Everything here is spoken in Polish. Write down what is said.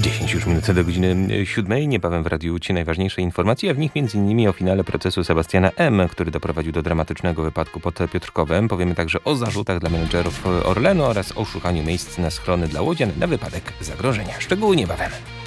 10 już minut do godziny 7. Niebawem w Radiu Ci najważniejsze informacje, a w nich m.in. o finale procesu Sebastiana M., który doprowadził do dramatycznego wypadku pod Piotrkowem. Powiemy także o zarzutach dla menedżerów Orlenu oraz o szukaniu miejsc na schrony dla łodzian na wypadek zagrożenia. Szczegóły niebawem.